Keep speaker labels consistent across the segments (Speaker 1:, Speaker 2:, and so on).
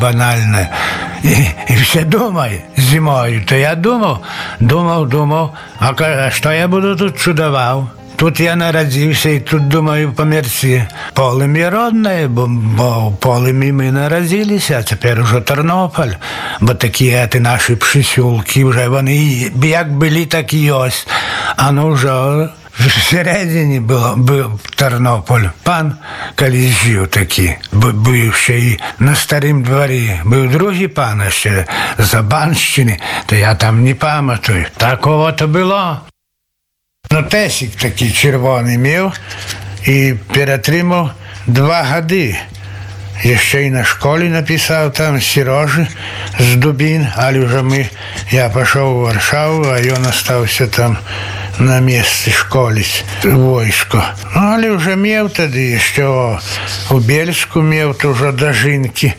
Speaker 1: банальне. І все думай зимою. То я думав, а що я буду тут чудував? Тут я народився і тут, думаю, померці. Полем'я родне, бо в Полем'ї ми народилися, а тепер уже Тернопіль. Бо такі наші присілки вже вони як були, так і ось. А ну вже всередині був Тернополь. Пан колись жив такий, був ще і на Старім дворі. Був другий пан ще з Банщини, то я там не пам'ятаю. Такого то було. Ну, тесик такий червоний мав і перетримав 2 роки. Я ще й на школі написав там Сережі з Дубін, але вже я пішов у Варшаву, а він залишився там на місці школись, військо. Ну, але вже мав тоді, ще у Бєльську мав, то вже до жінки.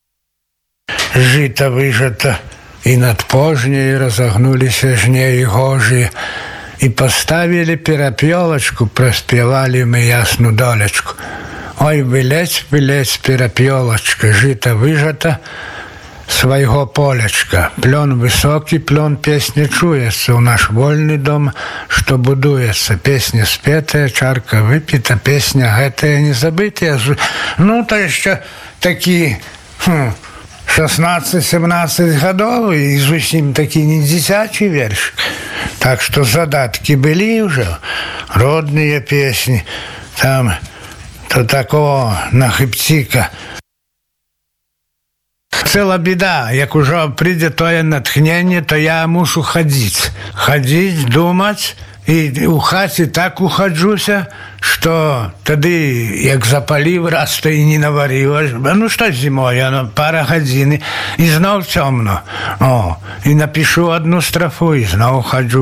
Speaker 1: Жито вижито, і над Пожнею розогнулися жнеї Гожі. І поставили перепілочку, проспівали ми ясну долечку. Ой, вилець, перепілочка, жито вижата свого полечка. Плен високий, плен песни чуется, у наш вольный дом, что будуется. Песня спетая, чарка выпита, песня гэтая не забытая. Ну, то еще такие 16-17 годов, и зусім такі не дзіцячий верш. Так что задатки были уже, родные песни, там, то такого на хипціка. Ціла біда, як уже прийде тоє натхнення, то я мушу ходити, думати, і у хаті так уходжуся, що тоді, як запалив раз, то і не наварилось. Ну що зимою, пара годин, і знов темно. І напишу одну строфу, і знов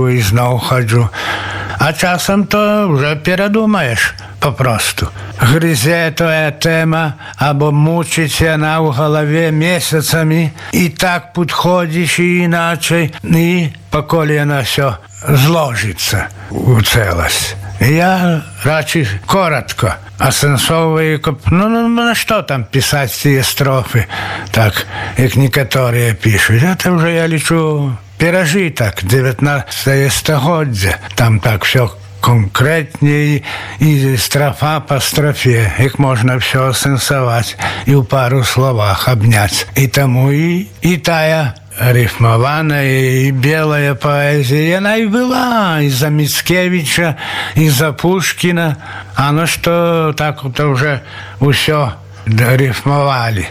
Speaker 1: ходжу. А часом то вже передумаєш попросту. Гризе твоя тема, або мучиться вона в голові місяцями, і так підходиш і іначе, і поколи вона все зложиться у целость. Я радше коротко осенсовую, на что там писать ці строфи, так, як некоторые пишут. Это уже я лечу пережиток, 19 століття, там так все конкретнее, и строфа по строфе, их можно все осенсовать и в пару словах обнять. И тому и тая рифмованная и белая поэзия, она и была и за Мицкевича, и за Пушкина. Оно что так вот уже все рифмовали.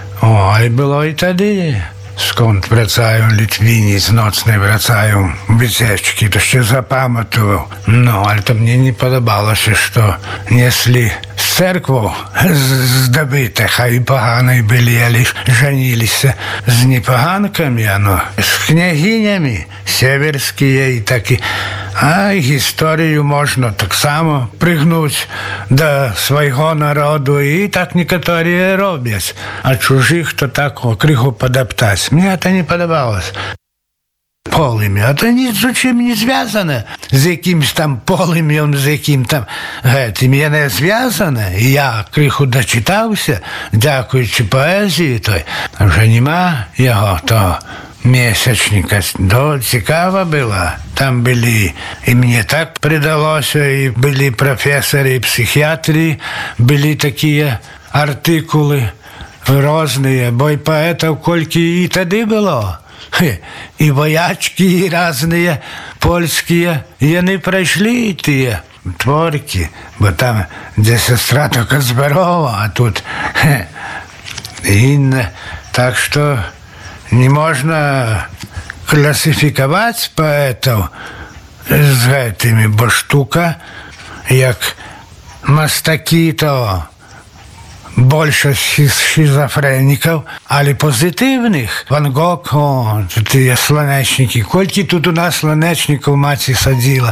Speaker 1: И было и тоді. Скąd wracają Litwini z nocnej, wracają wycieczki, to się zapamiętywał. No, ale to mnie nie podobało się, że nieсли z cerkвą zdobyte, a i poganej byli, ale żenili się z niepogankami, z kniaginiami siewerskie i takie. A i historię można tak samo пригнуть do swojego narodu i tak niektórzy robią, a чужих to tak криху подоптать. Мне это не подобалось. Полем'я, это ни з чим не зв'язане, з якимсь там полем'ям, з яким там гетим. Я не зв'язане, і я криху дочитався, дякуючи поезії той. Вже нема його того місячника. Цікава була. Там були, і мені так придалося, і були професори, і психіатрії, були такі артикули різні, бо й поетів кілька і тоді було. И воячки разные, польские, и они прошли те творки, бо там, где сестра только здорова, а тут инна. Так что не можно классификовать поэтов с этими, бо штука, як мастаки то більше шизофреніків, але позитивних. Ван Гог, ті слонечники. Кільки тут у нас слонечників маті садила.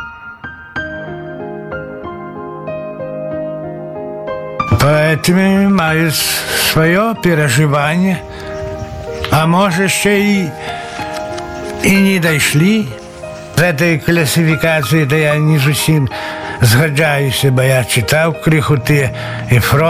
Speaker 1: Поэтому мають своє переживання, а може ще і не дійшли. З цієї класифікації, то я не зовсім згоджаюся, бо я читав криху і Фройда.